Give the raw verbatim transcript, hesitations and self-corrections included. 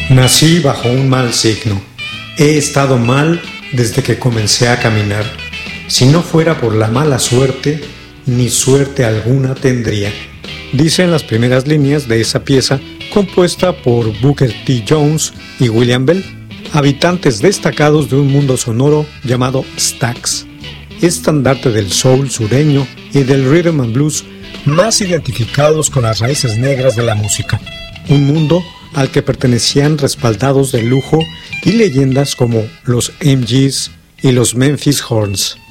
Nací bajo un mal signo. He estado mal desde que comencé a caminar. Si no fuera por la mala suerte, ni suerte alguna tendría. Dicen las primeras líneas de esa pieza compuesta por Booker T. Jones y William Bell, habitantes destacados de un mundo sonoro llamado Stax, estandarte del soul sureño y del rhythm and blues más identificados con las raíces negras de la música. Un mundo al que pertenecían respaldados de lujo y leyendas como los M Gs y los Memphis Horns.